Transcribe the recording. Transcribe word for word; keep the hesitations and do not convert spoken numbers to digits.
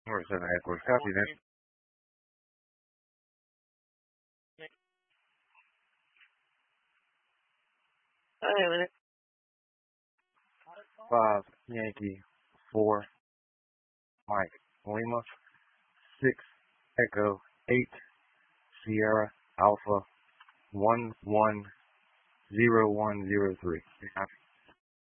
Or seven headquarters. Copy then. Five Yankee four Mike Lima six Echo eight Sierra Alpha one one zero one zero three.